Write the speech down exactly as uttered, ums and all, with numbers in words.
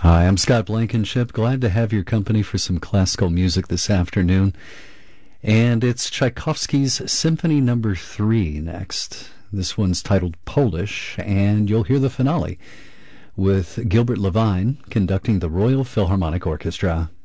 Hi, I'm Scott Blankenship. Glad to have your company for some classical music this afternoon. And it's Tchaikovsky's Symphony Number three next. This one's titled Polish, and you'll hear the finale with Gilbert Levine conducting the Royal Philharmonic Orchestra.